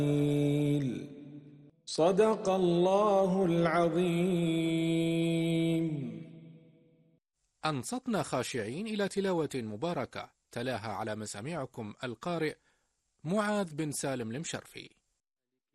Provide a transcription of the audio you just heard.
صدق الله العظيم. أنصتنا خاشعين إلى تلاوة مباركة تلاها على مسامعكم القارئ معاذ بن سالم المشرفي.